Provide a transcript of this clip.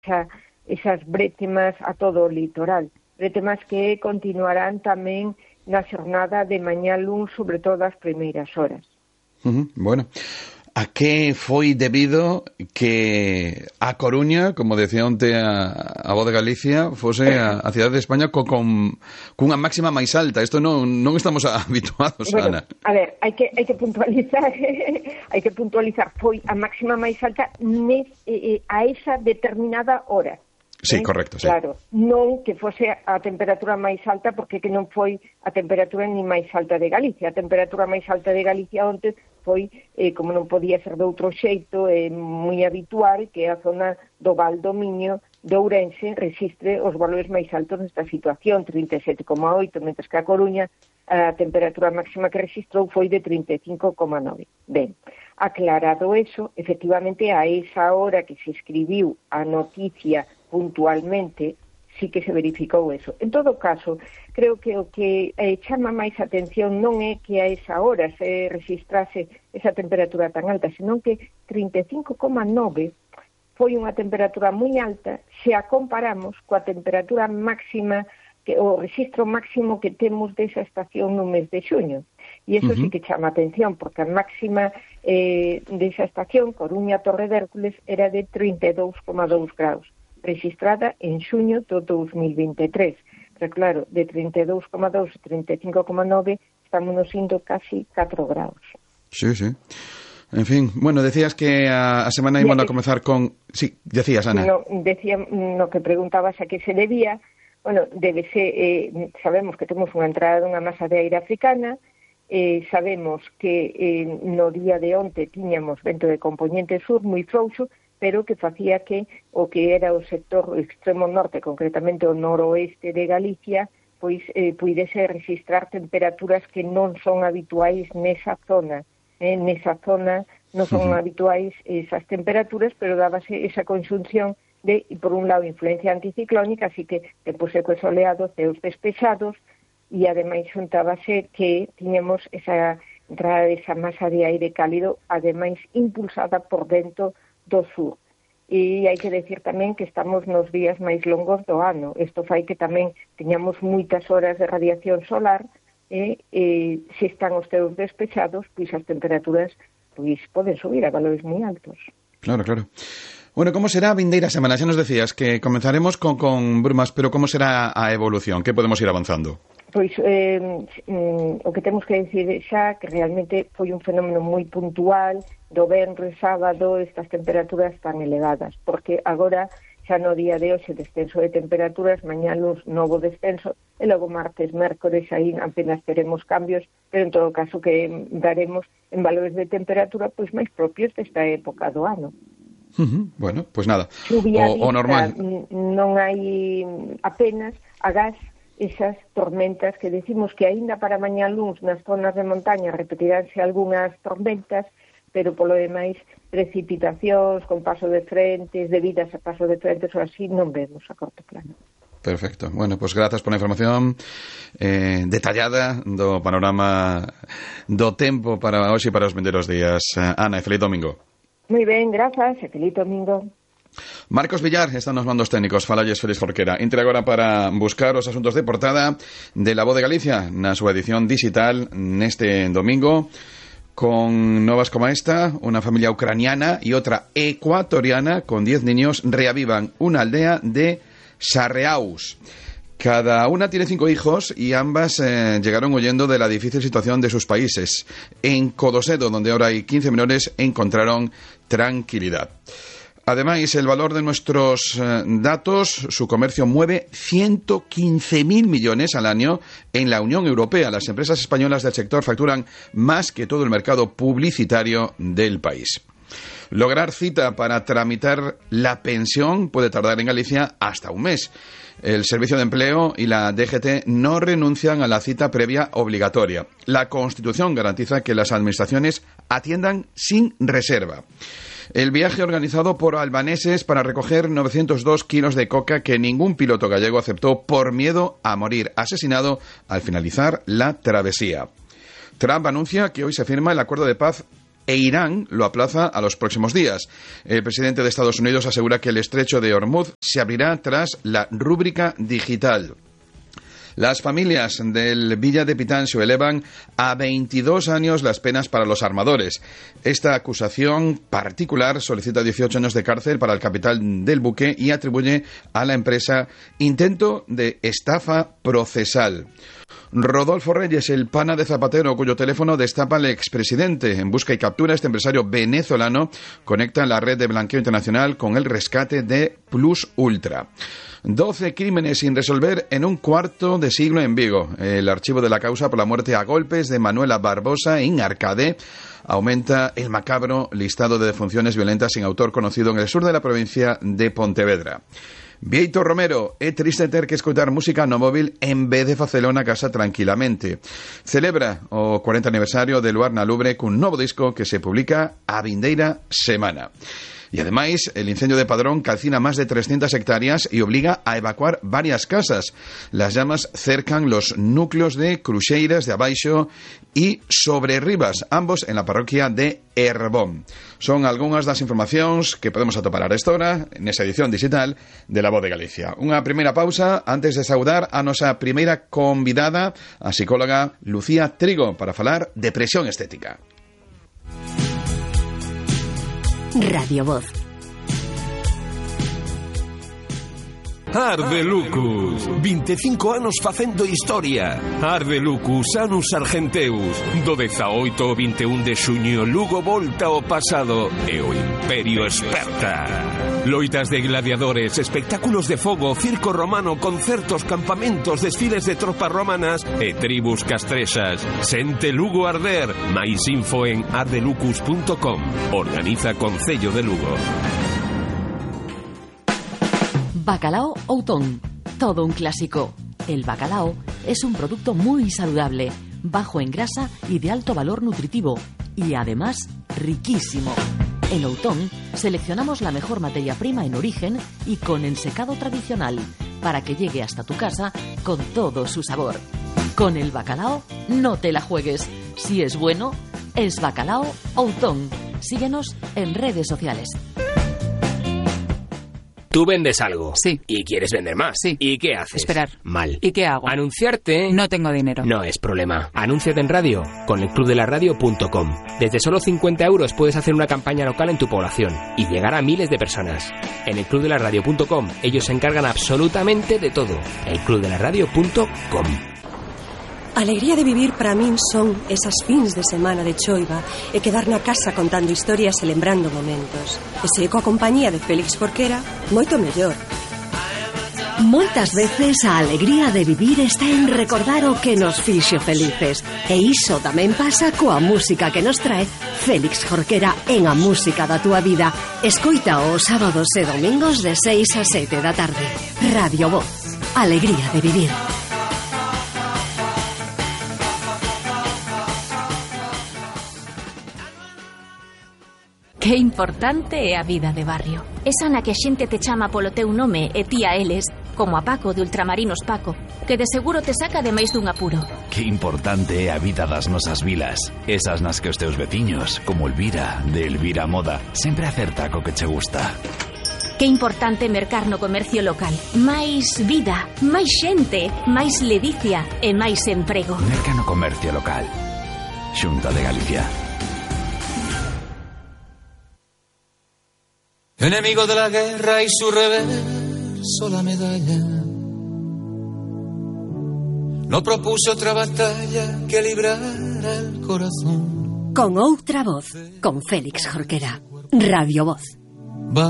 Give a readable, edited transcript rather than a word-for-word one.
esas brétemas a todo o litoral. Brétemas que continuarán tamén na xornada de mañá luns, sobre todo as primeiras horas. Bueno, a que foi debido que a Coruña, como decía onte a Voz de Galicia, fose a cidade de España cunha máxima máis alta? Isto non estamos habituados, bueno, Ana. A ver, hai que puntualizar, foi a máxima máis alta a esa determinada hora. Sí, correcto, sí. Claro, non que fose a temperatura máis alta, porque que non foi a temperatura ni máis alta de Galicia. A temperatura máis alta de Galicia onte foi, como non podía ser de outro xeito, moi habitual que a zona do Val do Miño de Ourense resistre os valores máis altos nesta situación, 37,8, mentres que a Coruña a temperatura máxima que registrou foi de 35,9. Ben, aclarado eso, efectivamente a esa hora que se escribiu a noticia puntualmente, sí que se verificou eso. En todo caso, creo que o que chama máis atención non é que a esa hora se registrase esa temperatura tan alta, senón que 35,9 foi unha temperatura moi alta se a comparamos coa temperatura máxima, o registro máximo que temos desa estación no mes de xuño. E iso sí que chama atención, porque a máxima desa estación, Coruña-Torre de Hércules, era de 32,2 graus. Registrada en xuño do 2023. Pero claro, de 32,2 a 35,9 estamos indo casi 4 graus. Sí, sí. En fin, bueno, decías que a semana íbamos a comenzar con... Sí, decías, Ana. Decía, no que preguntabas a que se debía, bueno, sabemos que temos unha entrada dunha masa de aire africana, sabemos que no día de onte tiñamos vento de componente sur moi frouxo, pero que facía que o que era o sector extremo norte, concretamente o noroeste de Galicia, pois puidese registrar temperaturas que non son habituais nesa zona. Nesa zona non son habituais esas temperaturas, pero dábase esa conxunción de, por un lado, influencia anticiclónica, así que tempo seco e soleado, ceos despexados, e ademais xuntábase que tiñamos esa entrada desa masa de aire cálido, ademais impulsada por dentro do sur. E hai que decir tamén que estamos nos días máis longos do ano. Isto fai que tamén teñamos moitas horas de radiación solar e se están os ceos despechados, pois as temperaturas pois poden subir a valores moi altos. Claro, claro. Bueno, como será a vindeira semana? Xa nos decías que comenzaremos con brumas, pero como será a evolución? Que podemos ir avanzando? Pois o que temos que decir xa que realmente foi un fenómeno moi puntual do venres, sábado, estas temperaturas tan elevadas, porque agora xa no día de hoxe descenso de temperaturas, mañá luns novo descenso, e logo martes, mércores, aí apenas teremos cambios, pero en todo caso que daremos en valores de temperatura pois máis propios desta época do ano. Bueno, pues nada, o normal. Non hai apenas agás esas tormentas que decimos que aínda para mañá luns nas zonas de montaña repetiránse algunhas tormentas, pero polo demais precipitacións con paso de frentes, debidas a paso de frentes ou así, non vemos a corto plano. Perfecto. Bueno, pues grazas por a información detallada do panorama do tempo para hoxe e para os vindeiros días. Ana, e feliz domingo. Moi ben, grazas, e feliz domingo. Marcos Villar está nos mandos técnicos. Falalles Félix Jorquera. Entre agora para buscar os asuntos de portada de La Voz de Galicia na súa edición digital neste domingo, con novas como esta: una familia ucraniana y otra ecuatoriana con 10 niños reavivan una aldea de Sarreaus. Cada una tiene 5 hijos y ambas llegaron huyendo de la difícil situación de sus países. En Codosedo, donde ahora hay 15 menores, encontraron tranquilidad. Además, el valor de nuestros datos, su comercio mueve 115.000 millones al año en la Unión Europea. Las empresas españolas del sector facturan más que todo el mercado publicitario del país. Lograr cita para tramitar la pensión puede tardar en Galicia hasta un mes. El Servicio de Empleo y la DGT no renuncian a la cita previa obligatoria. La Constitución garantiza que las administraciones atiendan sin reserva. El viaje organizado por albaneses para recoger 902 kilos de coca que ningún piloto gallego aceptó por miedo a morir asesinado al finalizar la travesía. Trump anuncia que hoy se firma el acuerdo de paz e Irán lo aplaza a los próximos días. El presidente de Estados Unidos asegura que el estrecho de Hormuz se abrirá tras la rúbrica digital. Las familias del Villa de Pitancio elevan a 22 años las penas para los armadores. Esta acusación particular solicita 18 años de cárcel para el capitán del buque y atribuye a la empresa intento de estafa procesal. Rodolfo Reyes, el pana de Zapatero, cuyo teléfono destapa el expresidente. En busca y captura, este empresario venezolano conecta la red de blanqueo internacional con el rescate de Plus Ultra. 12 crímenes sin resolver en un cuarto de siglo en Vigo. El archivo de la causa por la muerte a golpes de Manuela Barbosa en Arcade aumenta el macabro listado de defunciones violentas sin autor conocido en el sur de la provincia de Pontevedra. Vieito Romero, é triste ter que escoitar música no móvil en vez de facelo na casa tranquilamente. Celebra o 40 aniversario de Luar na Lubre cun novo disco que se publica a vindeira semana. Y además, el incendio de Padrón calcina más de 300 hectáreas y obliga a evacuar varias casas. Las llamas cercan los núcleos de Cruxeiras de Abaixo y Sobrerribas, ambos en la parroquia de Herbón. Son algunhas das informacións que podemos atopar a esta hora nesa edición digital de La Voz de Galicia. Unha primeira pausa antes de saudar a nosa primeira convidada, a psicóloga Lucía Trigo, para falar de presión estética. Radio Voz. Arde Lucus, 25 anos facendo historia. Arde Lucus, Anus Argenteus. Do 18 ao 21 de xuño, Lugo volta ao pasado e o Imperio esperta. Loitas de gladiadores, espectáculos de fogo, circo romano, concertos, campamentos, desfiles de tropas romanas e tribus castrexas. Sente Lugo arder. Mais info en ardelucus.com. Organiza Concello de Lugo. Bacalao Outón, todo un clásico. El bacalao es un producto muy saludable, bajo en grasa y de alto valor nutritivo, y además riquísimo. En Outón seleccionamos la mejor materia prima en origen y con ensecado tradicional, para que llegue hasta tu casa con todo su sabor. Con el bacalao no te la juegues. Si es bueno, es Bacalao Outón. Síguenos en redes sociales. Tú vendes algo. Sí. Y quieres vender más. Sí. ¿Y qué haces? Esperar. Mal. ¿Y qué hago? Anunciarte. No tengo dinero. No es problema. Anúnciate en radio con elclubdelaradio.com. Desde solo 50 euros puedes hacer una campaña local en tu población y llegar a miles de personas. En elclubdelaradio.com ellos se encargan absolutamente de todo. elclubdelaradio.com. Alegría de vivir para min son esas fins de semana de choiva e quedar na casa contando historias e lembrando momentos. E se coa compañía de Félix Jorquera, moito mellor. Moitas veces a alegría de vivir está en recordar o que nos fixo felices. E iso tamén pasa coa música que nos trae Félix Jorquera en A Música da Túa Vida. Escoita os sábados e domingos de 6 a 7 da tarde. Radio Voz. Alegría de vivir. Que importante é a vida de barrio. Esa na que a xente te chama polo teu nome e ti a eles, como a Paco de Ultramarinos Paco, que de seguro te saca de máis dun apuro. Que importante é a vida das nosas vilas. Esas nas que os teus veciños, como Elvira, de Elvira Moda, sempre acerta co que che gusta. Que importante mercar no comercio local. Máis vida, máis xente, máis ledicia e máis emprego. Merca no comercio local. Xunta de Galicia. Enemigo de la guerra y su reverso la medalla. No propuso otra batalla que librara el corazón. Con outra voz, con Félix Jorquera. Radio Voz.